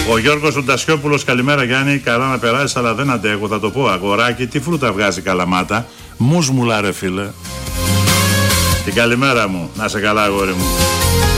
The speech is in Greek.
Ο Γιώργος ο Ντασιόπουλος, καλημέρα Γιάννη, καλά να περάσεις, αλλά δεν αντέχω, θα το πω αγοράκι, τι φρούτα βγάζει Καλαμάτα, μουσμουλα ρε φίλε. Την καλημέρα μου, να σε καλά αγόρι μου.